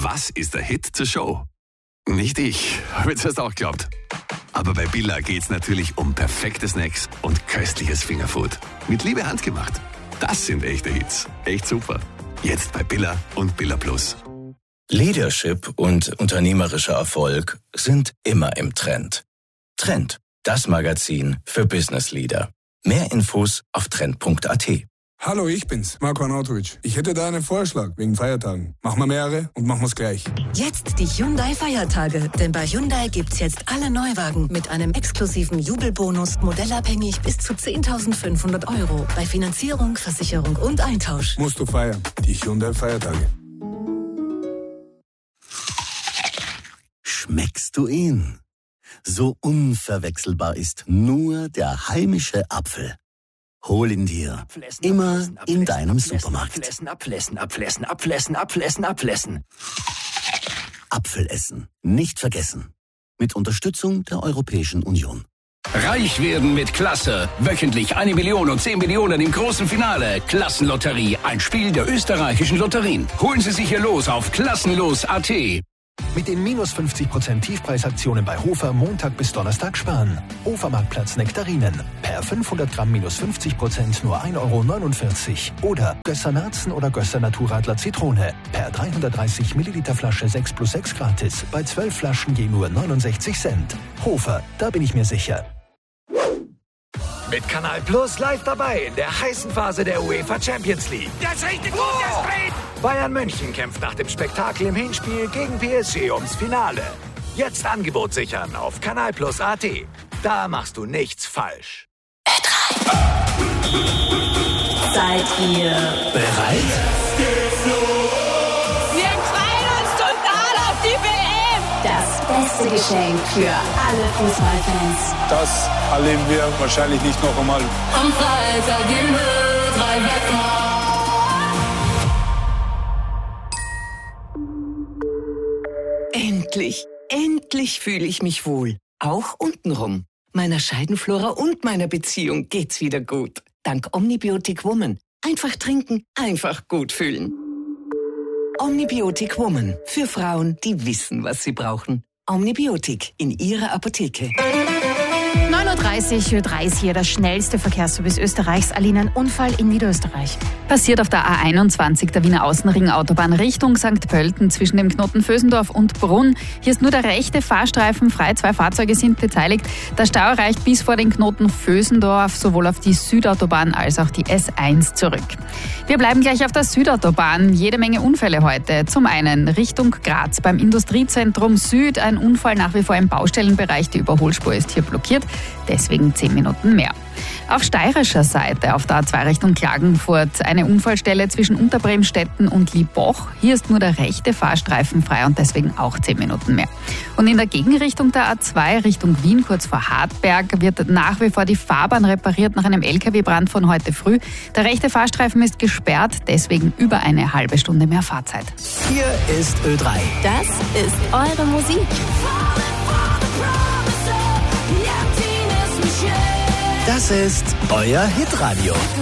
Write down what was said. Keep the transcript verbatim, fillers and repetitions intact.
Was ist der Hit zur Show? Nicht ich, habe jetzt erst auch geglaubt. Aber bei Billa geht's natürlich um perfekte Snacks und köstliches Fingerfood. Mit Liebe handgemacht. Das sind echte Hits. Echt super. Jetzt bei Billa und Billa Plus. Leadership und unternehmerischer Erfolg sind immer im Trend. Trend, das Magazin für Business Leader. Mehr Infos auf trend punkt a t. Hallo, ich bin's, Marko Arnautovic. Ich hätte da einen Vorschlag wegen Feiertagen. Machen wir mehrere und machen wir's gleich. Jetzt die Hyundai-Feiertage. Denn bei Hyundai gibt's jetzt alle Neuwagen mit einem exklusiven Jubelbonus, modellabhängig bis zu zehntausendfünfhundert Euro. Bei Finanzierung, Versicherung und Eintausch. Musst du feiern. Die Hyundai-Feiertage. Schmeckst du ihn? So unverwechselbar ist nur der heimische Apfel. Hol ihn dir. Immer in deinem Supermarkt. Abflessen, abflessen, abflessen, abflessen, abflessen, abflessen. Apfelessen. Nicht vergessen. Mit Unterstützung der Europäischen Union. Reich werden mit Klasse. Wöchentlich eine Million und zehn Millionen im großen Finale. Klassenlotterie. Ein Spiel der österreichischen Lotterien. Holen Sie sich hier los auf klassenlos punkt a t. Mit den minus fünfzig Prozent Tiefpreisaktionen bei Hofer Montag bis Donnerstag sparen. Hofer-Marktplatz Nektarinen. Per fünfhundert Gramm minus fünfzig Prozent nur ein Euro neunundvierzig. Oder Gösser Narzen oder Gösser Naturradler Zitrone. Per dreihundertdreißig Milliliter Flasche sechs plus sechs gratis. Bei zwölf Flaschen je nur neunundsechzig Cent. Hofer, da bin ich mir sicher. Mit Kanal Plus live dabei in der heißen Phase der UEFA Champions League. Das ist richtig gut, das dreht! Bayern München kämpft nach dem Spektakel im Hinspiel gegen P S G ums Finale. Jetzt Angebot sichern auf kanal plus punkt a t. Da machst du nichts falsch. Seid ihr Bereit? Wir freuen uns total auf die W M! das beste Geschenk für alle Fußballfans? Das erleben wir wahrscheinlich nicht noch einmal. Am Freitag gehen wir drei Wetter. Endlich, endlich fühle ich mich wohl. Auch untenrum. Meiner Scheidenflora und meiner Beziehung geht's wieder gut. Dank Omnibiotic Woman. Einfach trinken, einfach gut fühlen. Omnibiotic Woman. Für Frauen, die wissen, was sie brauchen. Omnibiotic in ihrer Apotheke. neun Uhr dreißig, Ö drei ist hier der schnellste Verkehrsservice Österreichs. Alina, ein Unfall in Niederösterreich. Passiert auf der A einundzwanzig, der Wiener Außenring-Autobahn Richtung Sankt Pölten zwischen dem Knoten Vösendorf und Brunn. Hier ist nur der rechte Fahrstreifen frei, zwei Fahrzeuge sind beteiligt. Der Stau reicht bis vor den Knoten Vösendorf, sowohl auf die Südautobahn als auch die S eins zurück. Wir bleiben gleich auf der Südautobahn. Jede Menge Unfälle heute. Zum einen Richtung Graz beim Industriezentrum Süd. Ein Unfall nach wie vor im Baustellenbereich. Die Überholspur ist hier blockiert. Deswegen zehn Minuten mehr. Auf steirischer Seite, auf der A zwei Richtung Klagenfurt, eine Unfallstelle zwischen Unterbremstetten und Liebach. Hier ist nur der rechte Fahrstreifen frei und deswegen auch zehn Minuten mehr. Und in der Gegenrichtung der A zwei Richtung Wien, kurz vor Hartberg, wird nach wie vor die Fahrbahn repariert nach einem L K W-Brand von heute früh. Der rechte Fahrstreifen ist gesperrt, deswegen über eine halbe Stunde mehr Fahrzeit. Hier ist Ö drei. Das ist eure Musik. Das ist euer Hitradio.